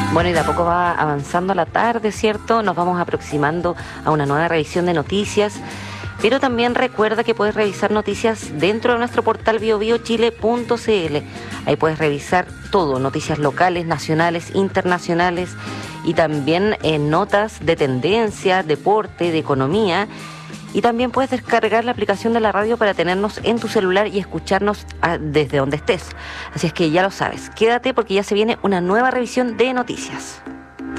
Bueno, y de a poco va avanzando la tarde, ¿cierto? Nos vamos aproximando a una nueva revisión de noticias, pero también recuerda que puedes revisar noticias dentro de nuestro portal biobiochile.cl. Ahí puedes revisar todo, noticias locales, nacionales, internacionales y también notas de tendencia, deporte, de economía. Y también puedes descargar la aplicación de la radio para tenernos en tu celular y escucharnos desde donde estés. Así es que ya lo sabes, quédate porque ya se viene una nueva revisión de noticias.